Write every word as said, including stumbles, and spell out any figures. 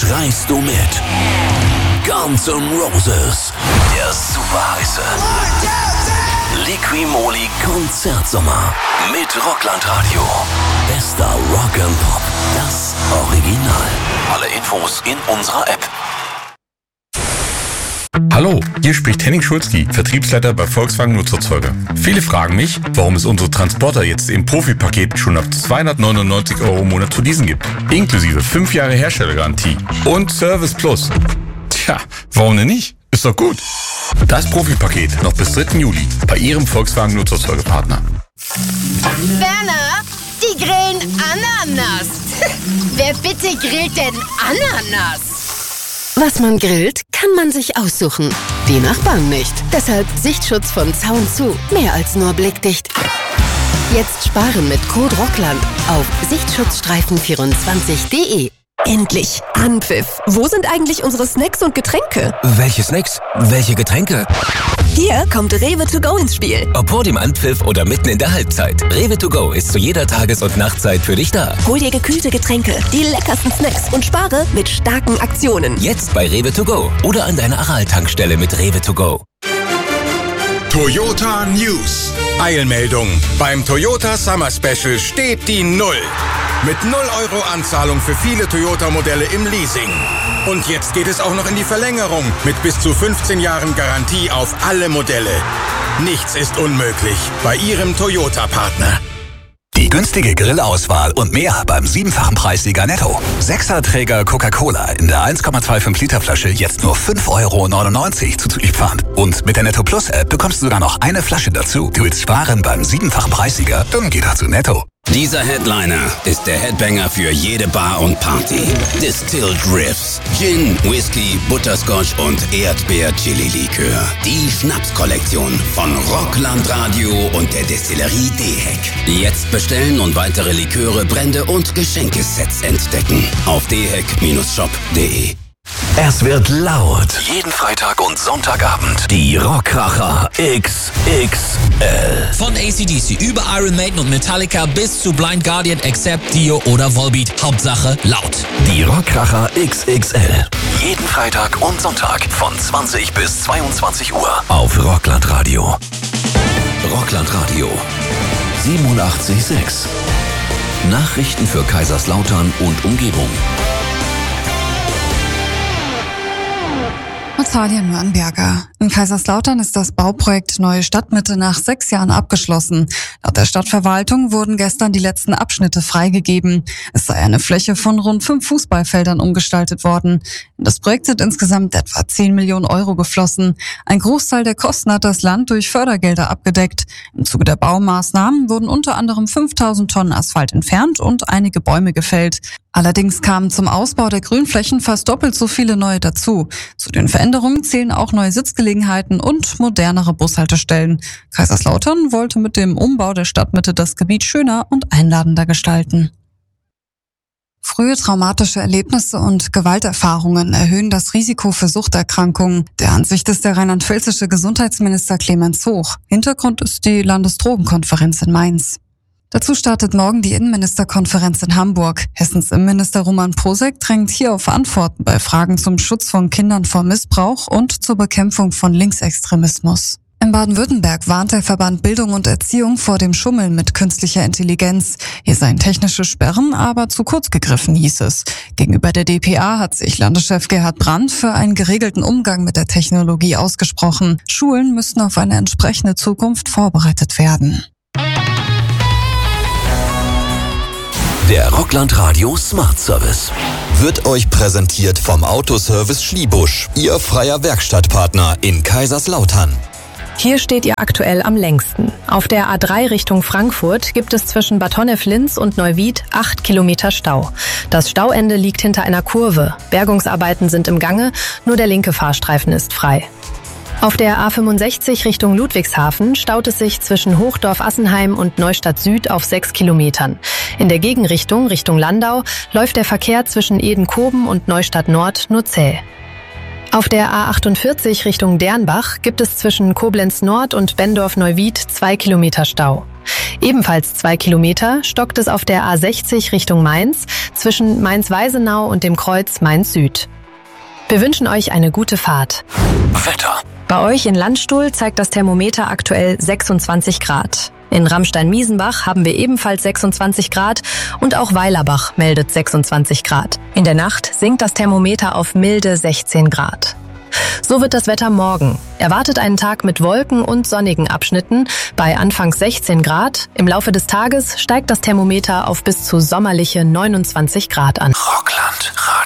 Reist du mit? Guns N' Roses, der super heiße Liqui-Moly Konzertsommer mit Rockland-Radio. Bester Rock and Pop, das Original. Alle Infos in unserer App. Hallo, hier spricht Henning Schulzki, Vertriebsleiter bei Volkswagen Nutzerzeuger. Viele fragen mich, warum es unsere Transporter jetzt im Profi-Paket schon ab zweihundertneunundneunzig Euro im Monat zu leasen gibt. Inklusive fünf Jahre Herstellergarantie und Service Plus. Tja, warum denn nicht? Ist doch gut. Das Profi-Paket noch bis dritten Juli bei Ihrem Volkswagen Nutzerzeugerpartner. Werner, die grillen Ananas. Wer bitte grillt denn Ananas? Was man grillt, kann man sich aussuchen. Die Nachbarn nicht. Deshalb Sichtschutz von Zaun zu. Mehr als nur blickdicht. Jetzt sparen mit Code Rockland auf sichtschutzstreifen vierundzwanzig punkt de. Endlich Anpfiff. Wo sind eigentlich unsere Snacks und Getränke? Welche Snacks? Welche Getränke? Hier kommt Rewe to go ins Spiel. Ob vor dem Anpfiff oder mitten in der Halbzeit. Rewe to go ist zu jeder Tages- und Nachtzeit für dich da. Hol dir gekühlte Getränke, die leckersten Snacks und spare mit starken Aktionen. Jetzt bei Rewe to go oder an deiner Aral-Tankstelle mit Rewe to go. Toyota News. Eilmeldung. Beim Toyota Summer Special steht die Null. Mit null Euro Anzahlung für viele Toyota-Modelle im Leasing. Und jetzt geht es auch noch in die Verlängerung mit bis zu fünfzehn Jahren Garantie auf alle Modelle. Nichts ist unmöglich bei Ihrem Toyota-Partner. Die günstige Grillauswahl und mehr beim siebenfachen Preissieger Netto. Sechserträger Coca-Cola in der eins Komma fünfundzwanzig Liter Flasche jetzt nur fünf Euro neunundneunzig zuzüglich Pfand. Und mit der Netto Plus App bekommst du sogar noch eine Flasche dazu. Du willst sparen beim siebenfachen Preissieger? Dann geh doch zu Netto. Dieser Headliner ist der Headbanger für jede Bar und Party. Distilled Riffs, Gin, Whisky, Butterscotch und Erdbeer-Chili-Likör. Die Schnapskollektion von Rockland Radio und der Destillerie D-Heck. Jetzt bestellen und weitere Liköre, Brände und Geschenkesets entdecken auf d heck shop punkt de. Es wird laut. Jeden Freitag und Sonntagabend. Die Rockkracher X X L. Von A C D C über Iron Maiden und Metallica bis zu Blind Guardian, Accept, Dio oder Volbeat. Hauptsache laut. Die Rockkracher X X L. Jeden Freitag und Sonntag von zwanzig bis zweiundzwanzig Uhr. Auf Rockland Radio. Rockland Radio siebenundachtzig Komma sechs. Nachrichten für Kaiserslautern und Umgebung. Natalia Nürnberger. In Kaiserslautern ist das Bauprojekt Neue Stadtmitte nach sechs Jahren abgeschlossen. Laut der Stadtverwaltung wurden gestern die letzten Abschnitte freigegeben. Es sei eine Fläche von rund fünf Fußballfeldern umgestaltet worden. In das Projekt sind insgesamt etwa zehn Millionen Euro geflossen. Ein Großteil der Kosten hat das Land durch Fördergelder abgedeckt. Im Zuge der Baumaßnahmen wurden unter anderem fünftausend Tonnen Asphalt entfernt und einige Bäume gefällt. Allerdings kamen zum Ausbau der Grünflächen fast doppelt so viele neue dazu. Zu den Veränderungen zählen auch neue Sitzgelegenheiten und modernere Bushaltestellen. Kaiserslautern wollte mit dem Umbau der Stadtmitte das Gebiet schöner und einladender gestalten. Frühe traumatische Erlebnisse und Gewalterfahrungen erhöhen das Risiko für Suchterkrankungen. Der Ansicht ist der rheinland-pfälzische Gesundheitsminister Clemens Hoch. Hintergrund ist die Landesdrogenkonferenz in Mainz. Dazu startet morgen die Innenministerkonferenz in Hamburg. Hessens Innenminister Roman Posek drängt hier auf Antworten bei Fragen zum Schutz von Kindern vor Missbrauch und zur Bekämpfung von Linksextremismus. In Baden-Württemberg warnt der Verband Bildung und Erziehung vor dem Schummeln mit künstlicher Intelligenz. Hier seien technische Sperren aber zu kurz gegriffen, hieß es. Gegenüber der D P A hat sich Landeschef Gerhard Brandt für einen geregelten Umgang mit der Technologie ausgesprochen. Schulen müssten auf eine entsprechende Zukunft vorbereitet werden. Der Rockland Radio Smart Service wird euch präsentiert vom Autoservice Schliebusch, Ihr freier Werkstattpartner in Kaiserslautern. Hier steht ihr aktuell am längsten. Auf der A drei Richtung Frankfurt gibt es zwischen Bad Honneflins und Neuwied acht Kilometer Stau. Das Stauende liegt hinter einer Kurve. Bergungsarbeiten sind im Gange, nur der linke Fahrstreifen ist frei. Auf der A fünfundsechzig Richtung Ludwigshafen staut es sich zwischen Hochdorf-Assenheim und Neustadt Süd auf sechs Kilometern. In der Gegenrichtung, Richtung Landau, läuft der Verkehr zwischen Edenkoben und Neustadt Nord nur zäh. Auf der A achtundvierzig Richtung Dernbach gibt es zwischen Koblenz Nord und Bendorf-Neuwied zwei Kilometer Stau. Ebenfalls zwei Kilometer stockt es auf der A sechzig Richtung Mainz zwischen Mainz-Weisenau und dem Kreuz Mainz-Süd. Wir wünschen euch eine gute Fahrt. Wetter. Bei euch in Landstuhl zeigt das Thermometer aktuell sechsundzwanzig Grad. In Ramstein-Miesenbach haben wir ebenfalls sechsundzwanzig Grad und auch Weilerbach meldet sechsundzwanzig Grad. In der Nacht sinkt das Thermometer auf milde sechzehn Grad. So wird das Wetter morgen. Erwartet einen Tag mit Wolken und sonnigen Abschnitten bei anfangs sechzehn Grad. Im Laufe des Tages steigt das Thermometer auf bis zu sommerliche neunundzwanzig Grad an. Rockland